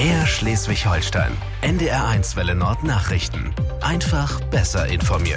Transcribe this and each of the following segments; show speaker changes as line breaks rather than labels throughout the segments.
Mehr Schleswig-Holstein. NDR1 Welle Nord Nachrichten. Einfach besser informiert.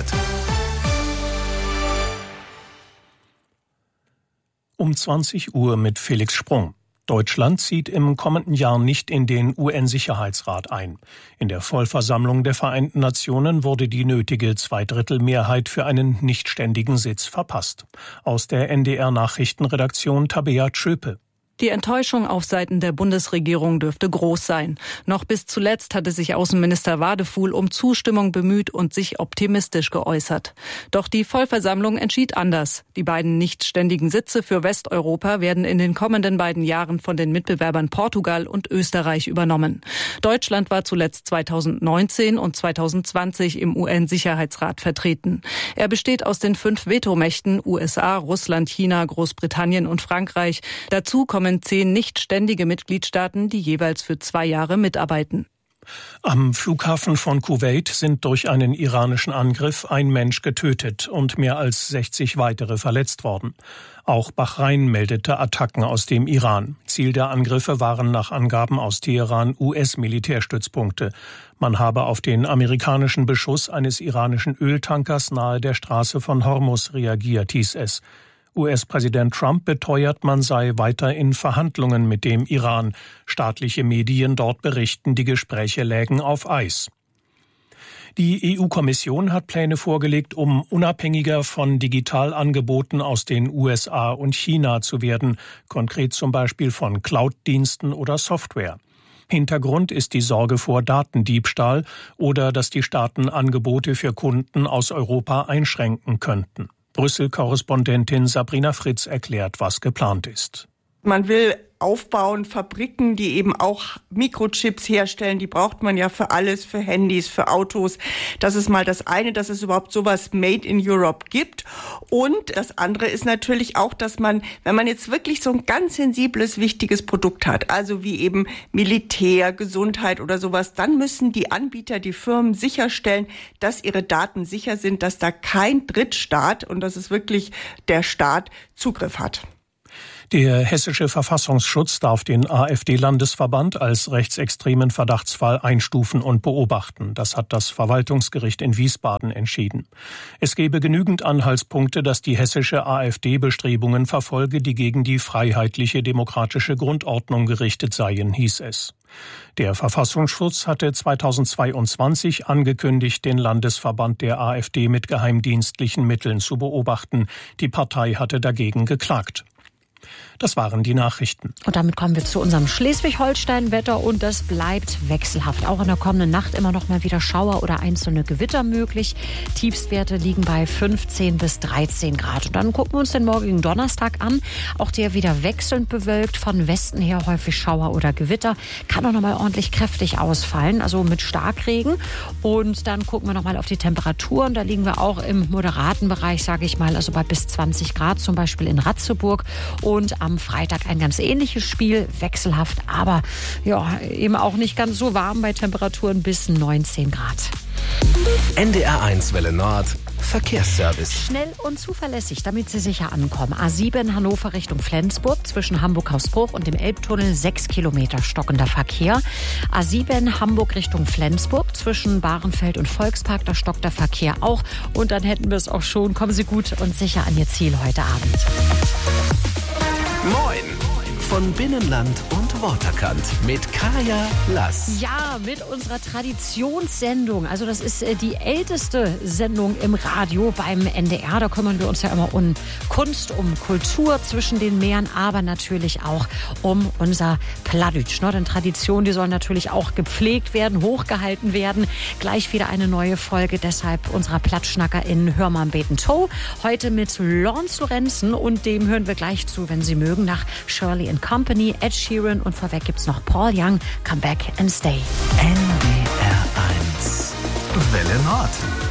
Um 20 Uhr mit Felix Sprung. Deutschland zieht im kommenden Jahr nicht in den UN-Sicherheitsrat ein. In der Vollversammlung der Vereinten Nationen wurde die nötige Zweidrittelmehrheit für einen nichtständigen Sitz verpasst. Aus der NDR-Nachrichtenredaktion Tabea Tschöpe.
Die Enttäuschung auf Seiten der Bundesregierung dürfte groß sein. Noch bis zuletzt hatte sich Außenminister Wadefuhl um Zustimmung bemüht und sich optimistisch geäußert. Doch die Vollversammlung entschied anders. Die beiden nichtständigen Sitze für Westeuropa werden in den kommenden beiden Jahren von den Mitbewerbern Portugal und Österreich übernommen. Deutschland war zuletzt 2019 und 2020 im UN-Sicherheitsrat vertreten. Er besteht aus den 5 Vetomächten USA, Russland, China, Großbritannien und Frankreich. Dazu kommen 10 nichtständige Mitgliedstaaten, die jeweils für 2 Jahre mitarbeiten.
Am Flughafen von Kuwait sind durch einen iranischen Angriff ein Mensch getötet und mehr als 60 weitere verletzt worden. Auch Bahrain meldete Attacken aus dem Iran. Ziel der Angriffe waren nach Angaben aus Teheran US-Militärstützpunkte. Man habe auf den amerikanischen Beschuss eines iranischen Öltankers nahe der Straße von Hormuz reagiert, hieß es. US-Präsident Trump beteuert, man sei weiter in Verhandlungen mit dem Iran. Staatliche Medien dort berichten, die Gespräche lägen auf Eis. Die EU-Kommission hat Pläne vorgelegt, um unabhängiger von Digitalangeboten aus den USA und China zu werden, konkret zum Beispiel von Cloud-Diensten oder Software. Hintergrund ist die Sorge vor Datendiebstahl oder dass die Staaten Angebote für Kunden aus Europa einschränken könnten. Brüssel-Korrespondentin Sabrina Fritz erklärt, was geplant ist.
Man will aufbauen, Fabriken, die eben auch Mikrochips herstellen. Die braucht man ja für alles, für Handys, für Autos. Das ist mal das eine, dass es überhaupt sowas Made in Europe gibt. Und das andere ist natürlich auch, dass man, wenn man jetzt wirklich so ein ganz sensibles, wichtiges Produkt hat, also wie eben Militär, Gesundheit oder sowas, dann müssen die Anbieter, die Firmen sicherstellen, dass ihre Daten sicher sind, dass da kein Drittstaat, und das ist wirklich der Staat, Zugriff hat.
Der hessische Verfassungsschutz darf den AfD-Landesverband als rechtsextremen Verdachtsfall einstufen und beobachten. Das hat das Verwaltungsgericht in Wiesbaden entschieden. Es gebe genügend Anhaltspunkte, dass die hessische AfD Bestrebungen verfolge, die gegen die freiheitliche demokratische Grundordnung gerichtet seien, hieß es. Der Verfassungsschutz hatte 2022 angekündigt, den Landesverband der AfD mit geheimdienstlichen Mitteln zu beobachten. Die Partei hatte dagegen geklagt. Das waren die Nachrichten.
Und damit kommen wir zu unserem Schleswig-Holstein-Wetter und das bleibt wechselhaft. Auch in der kommenden Nacht immer noch mal wieder Schauer oder einzelne Gewitter möglich. Tiefstwerte liegen bei 15 bis 13 Grad. Und dann gucken wir uns den morgigen Donnerstag an. Auch der wieder wechselnd bewölkt. Von Westen her häufig Schauer oder Gewitter. Kann auch noch mal ordentlich kräftig ausfallen, also mit Starkregen. Und dann gucken wir noch mal auf die Temperaturen. Da liegen wir auch im moderaten Bereich, sage ich mal, also bei bis 20 Grad, zum Beispiel in Ratzeburg. Und am Freitag ein ganz ähnliches Spiel, wechselhaft, aber ja, eben auch nicht ganz so warm bei Temperaturen bis 19 Grad.
NDR1 Welle Nord Verkehrsservice.
Schnell und zuverlässig, damit Sie sicher ankommen. A7 Hannover Richtung Flensburg, zwischen Hamburg-Hausbruch und dem Elbtunnel 6 Kilometer stockender Verkehr. A7 Hamburg Richtung Flensburg, zwischen Bahrenfeld und Volkspark, da stockt der Verkehr auch. Und dann hätten wir es auch schon. Kommen Sie gut und sicher an Ihr Ziel heute Abend.
Moin! Von Binnenland und Waterkant mit Kaya Lass.
Ja, mit unserer Traditionssendung. Also das ist die älteste Sendung im Radio beim NDR. Da kümmern wir uns ja immer um Kunst, um Kultur zwischen den Meeren, aber natürlich auch um unser Plattdeutsch. Denn Traditionen, die sollen natürlich auch gepflegt werden, hochgehalten werden. Gleich wieder eine neue Folge, deshalb unserer Plattschnacker in Hör mal beten Toe. Heute mit Lawrence Lorenzen und dem hören wir gleich zu, wenn Sie mögen, nach Shirley Company, Ed Sheeran und vorweg gibt's noch Paul Young, Come Back and Stay.
NDR1 Welle Nord.